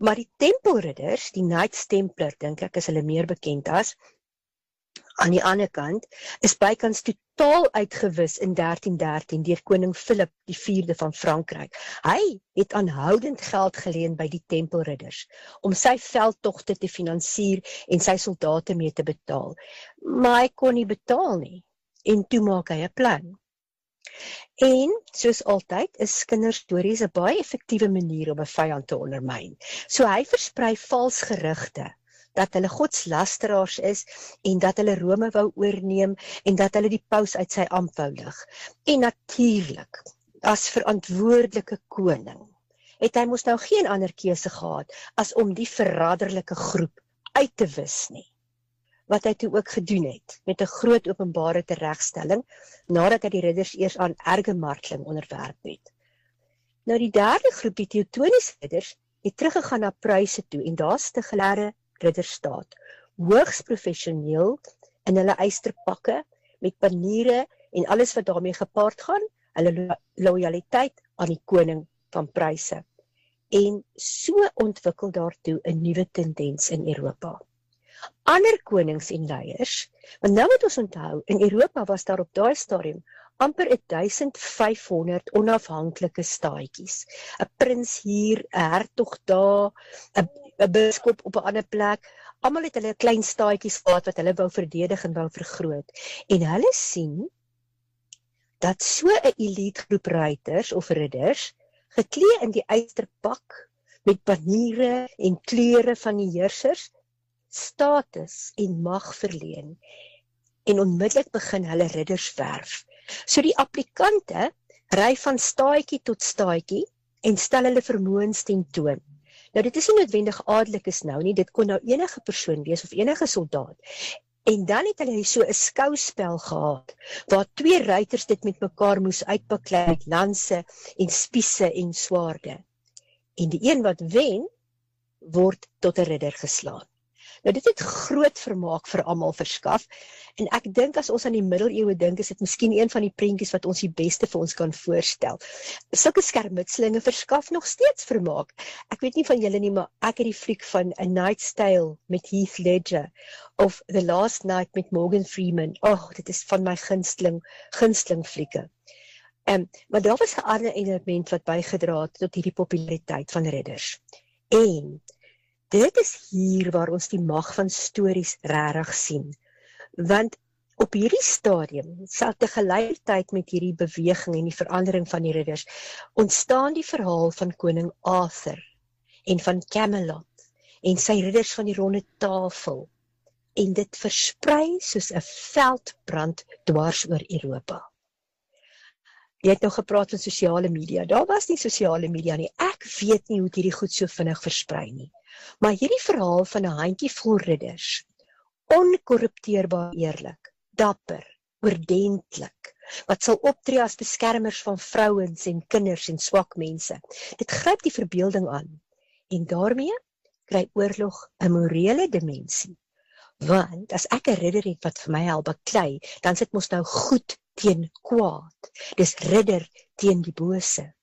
Maar die tempelridders, die Knights Templar, dink ek is hulle meer bekend as, aan die ander kant, is bykans totaal uitgewis in 1313 deur koning Philip die 4de van Frankryk. Hy het aanhoudend geld geleen by die tempelridders, om sy veldtogte te finansier en sy soldate mee te betaal. Maar hy kon nie betaal nie, en toe maak hy 'n plan. En, soos altyd, is kinderstories 'n baie effektiewe manier om 'n vyand te ondermyn. So hy versprei vals gerugte, dat hulle godslasteraars is, en dat hulle Rome wou oorneem, en dat hulle die paus uit sy ampt wou lig. En natuurlik, as verantwoordelike koning, het hy mos nou geen ander keuse gehad, as om die verraderlike groep uit te wis nie. Wat hy toe ook gedoen het, met 'n groot openbare teregstelling, nadat hy die ridders eers aan erge marteling onderwerp het. Nou die derde groep, die Teutoniese ridders, het teruggegaan na Pruise toe, en daar sit 'n geleerde ridderstaat, hoogs professioneel in hulle eysterpakke, met paniere en alles wat daarmee gepaard gaan, hulle loyaliteit aan die koning van Pruise. En so ontwikkel daartoe 'n nuwe tendens in Europa. Ander konings en leiers, want nou moet ons onthou, in Europa was daar op daai stadium amper 1500 onafhanklike staatjies. 'n Prins hier, 'n hertog daar, 'n biskop op 'n ander plek. Almal het hulle klein staatjies gehad wat hulle wou verdedig en wou vergroot. En hulle sien dat so 'n elite groep ruiters of ridders, geklee in die eysterpak, met paniere en kleure van die heersers, status en mag verleen. En onmiddellik begin hulle ridders werf. So die applikante ry van staatjie tot staatjie en stel hulle vermoëns ten toon. Nou dit is nie noodwendig adellikes nou nie, dit kon nou enige persoon wees of enige soldaat. En dan het hulle so 'n skouspel gehad, waar twee ruiters dit met mekaar moes uitbaklei met lanse en spiese en swaarde. En die een wat wen, word tot 'n ridder geslaan. Nou dit het groot vermaak vir almal verskaf, en ek dink as ons aan die middeleeue dink, is dit miskien een van die prentjies wat ons die beste vir ons kan voorstel. Sulke skermutselinge verskaf nog steeds vermaak. Ek weet nie van julle nie, maar ek het die fliek van A Knight's Tale met Heath Ledger, of The Last Night met Morgan Freeman. Dit is van my gunsteling flieke. Maar daar was 'n ander element wat bygedra het tot hierdie populariteit van ridders. En dit is hier waar ons die mag van stories regtig sien. Want op hierdie stadium, selfs te gelykertyd met hierdie beweging en die verandering van die ridders, ontstaan die verhaal van koning Arthur en van Camelot en sy ridders van die ronde tafel. En dit versprei soos 'n veldbrand dwars oor Europa. Jy het nou gepraat van sosiale media. Daar was nie sosiale media nie. Ek weet nie hoe hierdie goed so vinnig versprei nie. Maar hierdie verhaal van 'n handjievol ridders, onkorrupteerbaar eerlik, dapper, oordentlik, wat sal optree as beskermers van vrouens en kinders en swak mense. Dit gryp die verbeelding aan. En daarmee kry oorlog 'n morele dimensie. Want as ek 'n ridder het wat vir my help baklei, dan sit mos nou goed teen kwaad. Dis ridder teen die bose.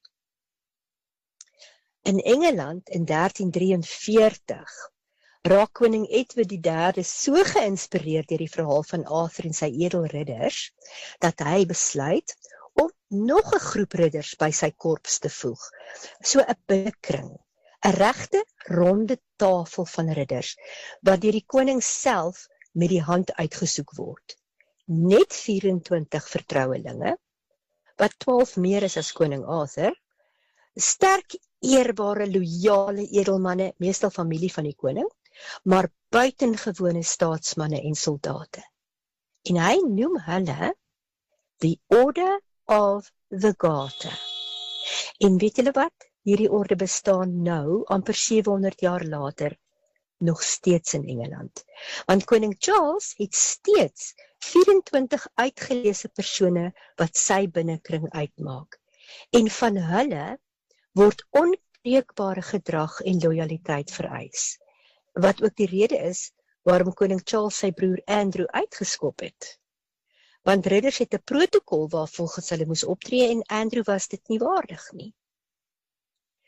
In Engeland in 1343 raak koning Edward III so geïnspireerd deur die verhaal van Arthur en sy edelridders, dat hy besluit om nog 'n groep ridders by sy korps te voeg. So 'n binnekring, 'n regte ronde tafel van ridders, wat deur die koning self met die hand uitgesoek word. Net 24 vertrouelinge, wat 12 meer is as koning Arthur, sterk, eerbare, loyale edelmanne, meestal familie van die koning, maar buitengewone staatsmanne en soldate. En hy noem hulle the Order of the Garter. En weet julle wat? Hierdie orde bestaan nou, amper 700 jaar later, nog steeds in Engeland. Want koning Charles het steeds 24 uitgeleese persone wat sy binnekring uitmaak. En van hulle word onbreekbare gedrag en loyaliteit vereis. Wat ook die rede is waarom koning Charles sy broer Andrew uitgeskop het. Want ridders het 'n protokol waar volgens hulle moes optree en Andrew was dit nie waardig nie.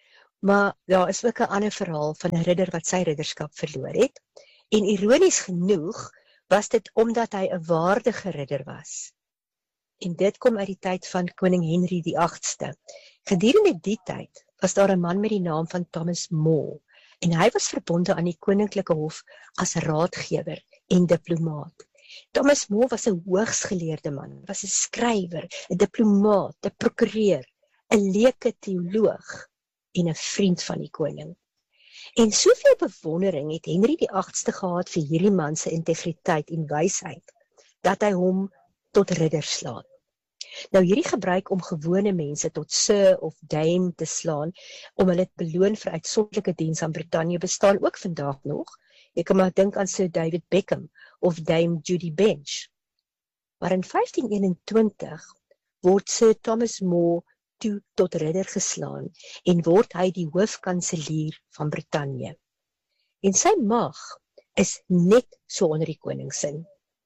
Maar daar is ook 'n ander verhaal van 'n ridder wat sy ridderskap verloor het. En ironies genoeg was dit omdat hy 'n waardige ridder was. En dit kom uit die tyd van koning Henry die 8ste. Gedurende die tyd was daar 'n man met die naam van Thomas More en hy was verbonde aan die koninklike hof as raadgewer en diplomaat. Thomas More was 'n hoogsgeleerde man, was 'n skrywer, 'n diplomaat, 'n prokureur, 'n leuke teoloog en 'n vriend van die koning. En soveel bewondering het Henry die 8ste gehad vir hierdie man se integriteit en wysheid, dat hy hom tot ridder slaan. Nou hierdie gebruik om gewone mense tot sir of dame te slaan, om hulle te beloon vir uitsonderlike diens aan Brittanje bestaan ook vandag nog. Jy kan maar dink aan Sir David Beckham of Dame Judy Bench. Maar in 1521 word Sir Thomas More toe tot ridder geslaan en word hy die hoofkanselier van Brittanje. En sy mag is net so onder die koningsin.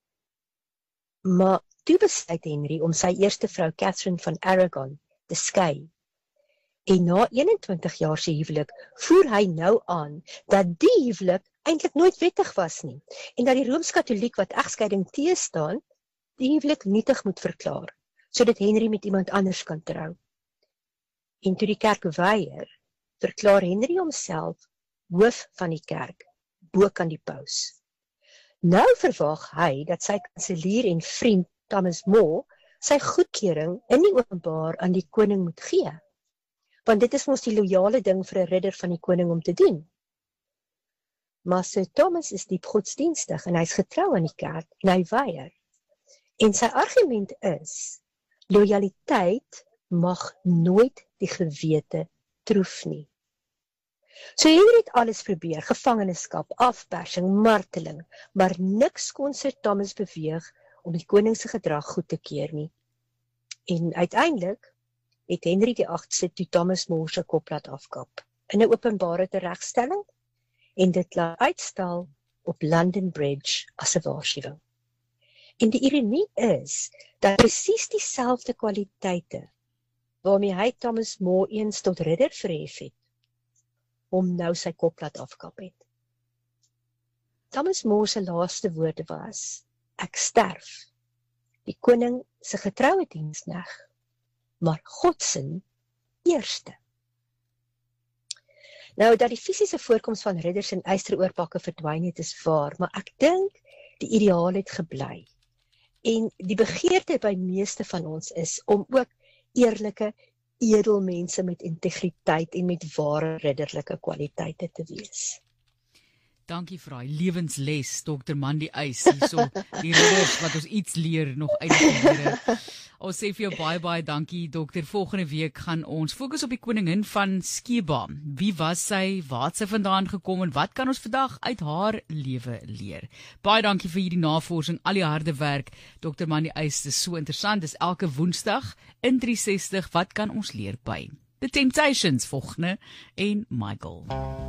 Maar toe besluit Henry om sy eerste vrou Catherine van Aragon te skei. En na 21 jaar se huwelik voer hy nou aan dat die huwelik eintlik nooit wettig was nie en dat die Rooms-Katoliek wat egskeiding teestaan, die huwelik nietig moet verklaar, sodat Henry met iemand anders kan trou. En toe die kerk weier, verklaar Henry homself hoof van die kerk, bo kan die paus. Nou verwag hy dat sy kanselier en vriend Thomas More sy goedkeuring in die openbaar aan die koning moet gee. Want dit is mos die loyale ding vir 'n ridder van die koning om te doen. Maar Sir Thomas is diep godsdienstig en hy's getrou aan die kerk en hy weier. En sy argument is, lojaliteit mag nooit die gewete troef nie. So Henry het alles probeer, gevangenskap, afpersing, marteling, maar niks kon Sir Thomas beweeg om die koning se gedrag goed te keur nie. En uiteindelik het Henry die 8ste toe Thomas More se kop laat afkap in 'n openbare teregstelling en dit laat uitstal op London Bridge as 'n waarskuwing. En die ironie is dat presies dieselfde kwaliteite waarmee hy Thomas More eens tot ridder verhef het, om nou sy kop laat afkap het. Thomas More se laaste woorde was, ek sterf, die koning se getroue diensknegt, maar God se eerste. Nou, dat die fisiese voorkoms van ridders en ysteroorpakke verdwyn het is waar, maar ek dink die ideaal het gebly. En die begeerte by meeste van ons is om ook eerlike, edelmense met integriteit en met ware ridderlike kwaliteite te wees. Dankie vir daai lewensles, Dr. Mandy Uys, hierso, die ridders wat ons iets leer nog uit die Here. Ons sê vir jou baie, baie dankie, dokter. Volgende week gaan ons fokus op die koningin van Skeba. Wie was sy, waar het sy vandaan gekom en wat kan ons vandag uit haar lewe leer? Baie dankie vir hierdie navorsing, al die harde werk. Dr. Mandy Uys, dis so interessant, dis elke Woensdag in 360, wat kan ons leer by The Temptations volgende en Michael.